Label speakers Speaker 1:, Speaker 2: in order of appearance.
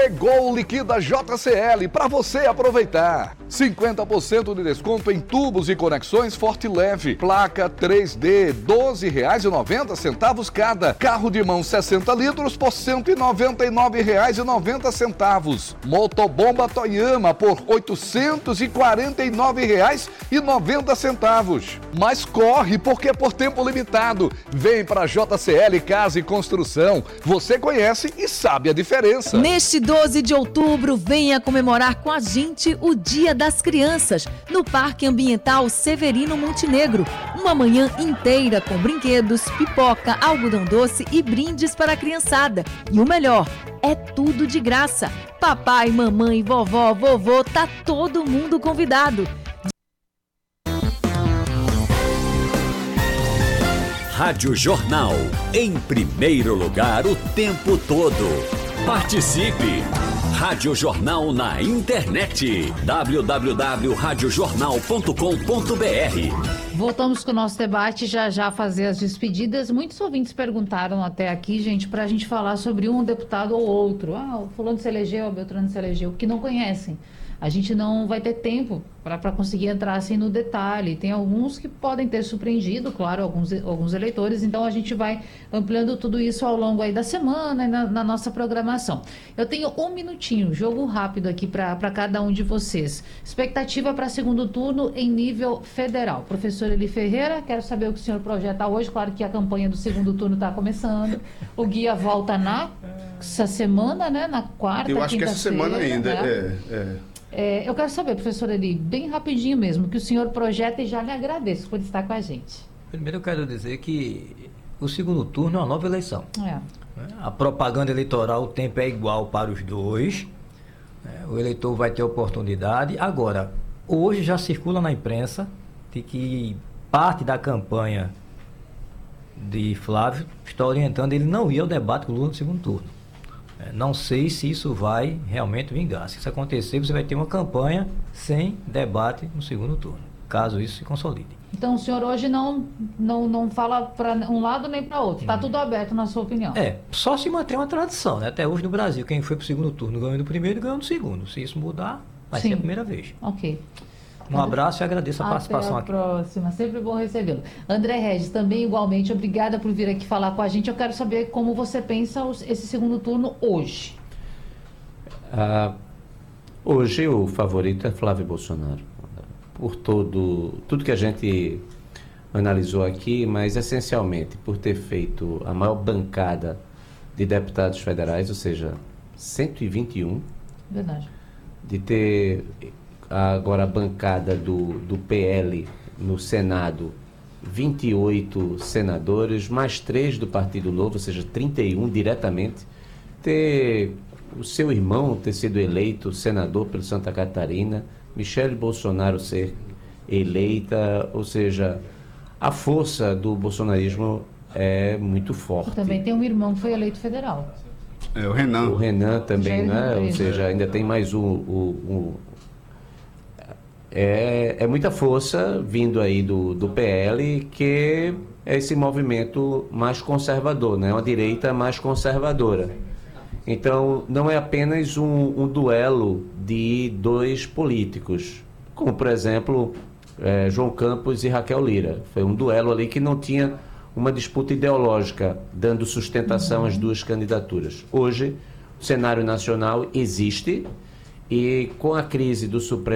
Speaker 1: Chegou o Liquida JCL para você aproveitar. 50% de desconto em tubos e conexões Forte Leve. Placa 3D, R$ 12,90 cada. Carro de mão 60 litros por R$ 199,90. Motobomba Toyama por R$ 849,90. Mas corre, porque é por tempo limitado. Vem para JCL Casa e Construção. Você conhece e sabe a diferença.
Speaker 2: Neste 12 de outubro, venha comemorar com a gente o Dia das Crianças, no Parque Ambiental Severino Montenegro. Uma manhã inteira com brinquedos, pipoca, algodão doce e brindes para a criançada. E o melhor, é tudo de graça. Papai, mamãe, vovó, vovô, tá todo mundo convidado.
Speaker 3: Rádio Jornal, em primeiro lugar o tempo todo. Participe! Rádio Jornal na internet. www.radiojornal.com.br.
Speaker 4: Voltamos com o nosso debate, já fazer as despedidas. Muitos ouvintes perguntaram até aqui, gente, para a gente falar sobre um deputado ou outro. O fulano se elegeu, o Beltrano se elegeu, que não conhecem. A gente não vai ter tempo para conseguir entrar assim no detalhe. Tem alguns que podem ter surpreendido, claro, alguns eleitores. Então, a gente vai ampliando tudo isso ao longo aí da semana e na nossa programação. Eu tenho um minutinho, jogo rápido aqui para cada um de vocês. Expectativa para segundo turno em nível federal. Professor Eli Ferreira, quero saber o que o senhor projeta hoje. Claro que a campanha do segundo turno está começando. O guia volta essa semana, né? Na quarta,
Speaker 5: eu acho que essa semana ainda.
Speaker 4: Né? Eu quero saber, professor Eli, bem rapidinho mesmo, que o senhor projeta, e já lhe agradeço por estar com a gente.
Speaker 6: Primeiro eu quero dizer que o segundo turno é uma nova eleição. A propaganda eleitoral, o tempo é igual para os dois. O eleitor vai ter oportunidade. Agora, hoje já circula na imprensa de que parte da campanha de Flávio está orientando ele não ir ao debate com o Lula no segundo turno. Não sei se isso vai realmente vingar. Se isso acontecer, você vai ter uma campanha sem debate no segundo turno, caso isso se consolide.
Speaker 4: Então o senhor hoje não fala para um lado nem para outro. Está tudo aberto, na sua opinião?
Speaker 6: Só se manter uma tradição, né? Até hoje no Brasil, quem foi para o segundo turno ganhou no primeiro e ganhou no segundo. Se isso mudar, vai ser a primeira vez.
Speaker 4: Ok.
Speaker 6: Um abraço e agradeço a participação aqui.
Speaker 4: Até a próxima, sempre bom recebê-lo. André Regis, também igualmente, obrigada por vir aqui falar com a gente. Eu quero saber como você pensa esse segundo turno hoje.
Speaker 7: Hoje o favorito é Flávio Bolsonaro. Por tudo que a gente analisou aqui, mas essencialmente por ter feito a maior bancada de deputados federais, ou seja, 121.
Speaker 4: Verdade.
Speaker 7: De ter agora a bancada do PL no Senado, 28 senadores, mais 3 do Partido Novo, ou seja, 31 diretamente. Ter o seu irmão ter sido eleito senador pelo Santa Catarina, Michele Bolsonaro ser eleita, ou seja, a força do bolsonarismo é muito forte.
Speaker 4: Também tem um irmão que foi eleito federal.
Speaker 5: O Renan.
Speaker 7: O Renan também, né? Ou seja, ainda tem mais É muita força vindo aí do PL, que é esse movimento mais conservador, né? Uma direita mais conservadora. Então, não é apenas um duelo de dois políticos, como, por exemplo, João Campos e Raquel Lira. Foi um duelo ali que não tinha uma disputa ideológica, dando sustentação às duas candidaturas. Hoje, o cenário nacional existe, e com a crise do Supremo